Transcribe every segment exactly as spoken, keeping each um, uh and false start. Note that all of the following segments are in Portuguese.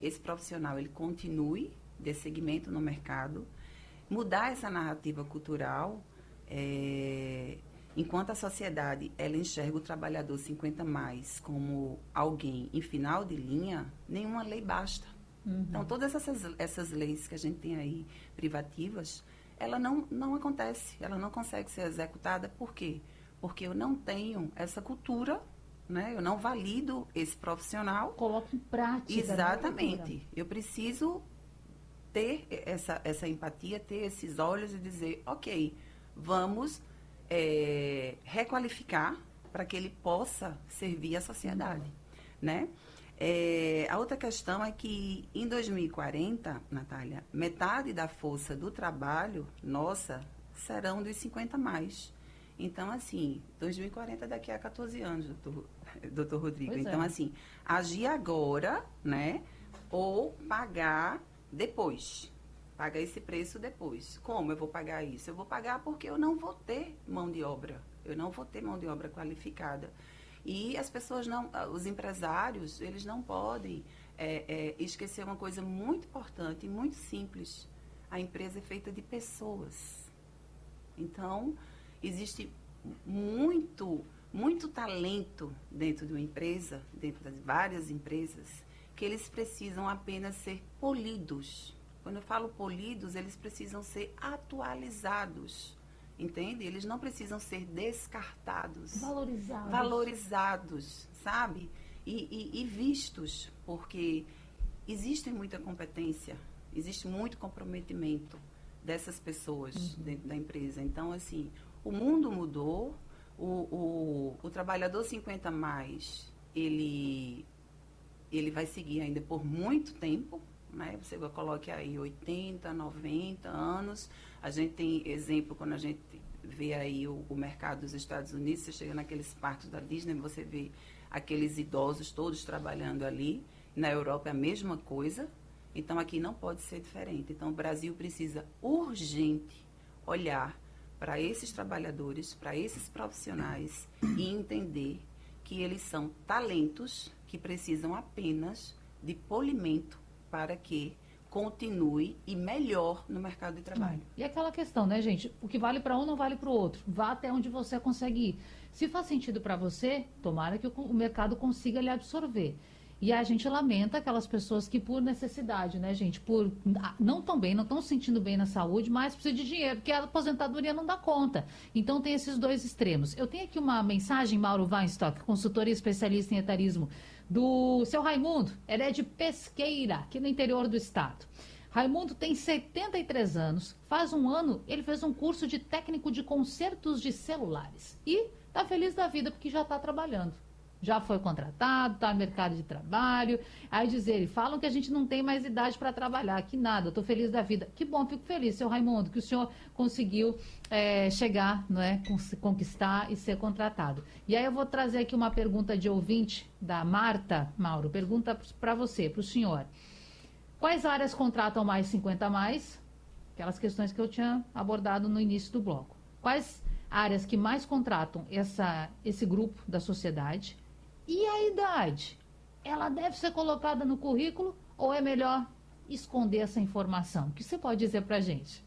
esse profissional ele continue desse segmento no mercado, mudar essa narrativa cultural, é, enquanto a sociedade ela enxerga o trabalhador cinquenta mais como alguém em final de linha, nenhuma lei basta. Uhum. Então, todas essas, essas leis que a gente tem aí, privativas, ela não, não acontece, ela não consegue ser executada. Por quê? Porque eu não tenho essa cultura, né? Eu não valido esse profissional. Coloco em prática. Exatamente. Né, eu preciso ter essa, essa empatia, ter esses olhos e dizer, ok, vamos é, requalificar para que ele possa servir a sociedade, uhum. né? É, a outra questão é que em dois mil e quarenta, Natália, metade da força do trabalho nossa serão dos cinquenta mais. Então, assim, dois mil e quarenta daqui a quatorze anos, doutor, doutor Rodrigo. Pois então, é. assim, agir agora, né? Ou pagar depois. Pagar esse preço depois. Como eu vou pagar isso? Eu vou pagar porque eu não vou ter mão de obra. Eu não vou ter mão de obra qualificada. E as pessoas não, os empresários, eles não podem é, é, esquecer uma coisa muito importante e muito simples. A empresa é feita de pessoas. Então, existe muito, muito talento dentro de uma empresa, dentro das várias empresas, que eles precisam apenas ser polidos. Quando eu falo polidos, eles precisam ser atualizados. Entende? Eles não precisam ser descartados. Valorizados. Valorizados, sabe? E, e, e vistos, porque existe muita competência, existe muito comprometimento dessas pessoas uhum. dentro da empresa. Então, assim, o mundo mudou, o, o, o trabalhador cinquenta mais, ele, ele vai seguir ainda por muito tempo, né? Você coloque aí oitenta, noventa anos. A gente tem exemplo quando a gente vê aí o, o mercado dos Estados Unidos, você chega naqueles parques da Disney, você vê aqueles idosos todos trabalhando ali. Na Europa é a mesma coisa. Então, aqui não pode ser diferente. Então, o Brasil precisa urgente olhar para esses trabalhadores, para esses profissionais e entender que eles são talentos que precisam apenas de polimento para que continue e melhor no mercado de trabalho. E aquela questão, né, gente? O que vale para um não vale para o outro. Vá até onde você consegue ir. Se faz sentido para você, tomara que o, o mercado consiga lhe absorver. E a gente lamenta aquelas pessoas que por necessidade, né, gente, por não estão bem, não estão se sentindo bem na saúde, mas precisam de dinheiro, porque a aposentadoria não dá conta. Então tem esses dois extremos. Eu tenho aqui uma mensagem, Mauro Weinstock, consultor e especialista em etarismo, do seu Raimundo. Ele é de Pesqueira, aqui no interior do estado. Raimundo tem setenta e três anos, faz um ano ele fez um curso de técnico de consertos de celulares e está feliz da vida porque já está trabalhando. Já foi contratado, está no mercado de trabalho. Aí diz ele, falam que a gente não tem mais idade para trabalhar, que nada, estou feliz da vida. Que bom, fico feliz, seu Raimundo, que o senhor conseguiu é, chegar, não é, conquistar e ser contratado. E aí eu vou trazer aqui uma pergunta de ouvinte da Marta, Mauro, pergunta para você, para o senhor. Quais áreas contratam mais cinquenta a mais? Aquelas questões que eu tinha abordado no início do bloco. Quais áreas que mais contratam essa, esse grupo da sociedade? E a idade? Ela deve ser colocada no currículo ou é melhor esconder essa informação? O que você pode dizer para a gente?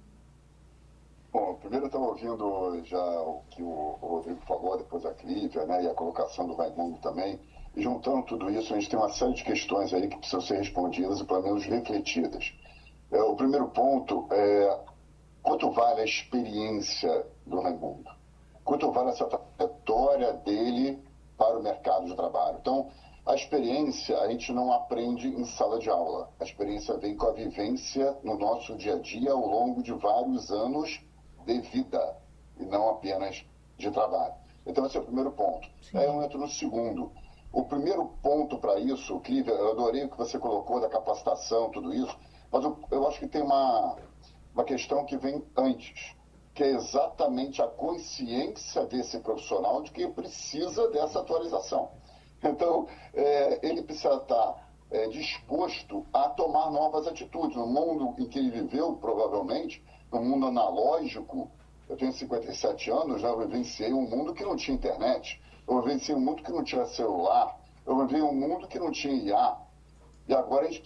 Bom, primeiro eu estava ouvindo já o que o Rodrigo falou, depois a Clívia, né, e a colocação do Raimundo também. E juntando tudo isso, a gente tem uma série de questões aí que precisam ser respondidas e pelo menos refletidas. É, o primeiro ponto é quanto vale a experiência do Raimundo? Quanto vale essa trajetória dele para o mercado de trabalho? Então, a experiência a gente não aprende em sala de aula. A experiência vem com a vivência no nosso dia a dia ao longo de vários anos de vida e não apenas de trabalho. Então, esse é o primeiro ponto. Sim. Aí eu entro no segundo. O primeiro ponto para isso, Clívia, eu adorei o que você colocou da capacitação, tudo isso, mas eu, eu acho que tem uma, uma questão que vem antes, que é exatamente a consciência desse profissional de que precisa dessa atualização. Então, é, ele precisa estar é, disposto a tomar novas atitudes. No mundo em que ele viveu, provavelmente, no mundo analógico, eu tenho cinquenta e sete anos, já vivenciei um mundo que não tinha internet, eu vivenciei um mundo que não tinha celular, eu vivenciei um mundo que não tinha I A. E agora a gente